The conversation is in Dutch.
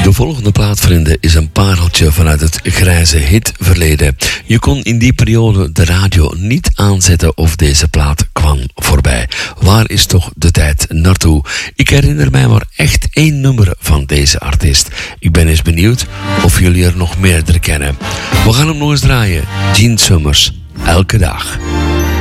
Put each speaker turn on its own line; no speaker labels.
De volgende plaat, vrienden, is een pareltje vanuit het grijze hitverleden. Je kon in die periode de radio niet aanzetten of deze plaat kwam voorbij. Waar is toch de tijd naartoe? Ik herinner mij maar echt 1 nummer van deze artiest. Ik ben eens benieuwd of jullie er nog meerdere kennen. We gaan hem nog eens draaien. Gene Summers, elke dag.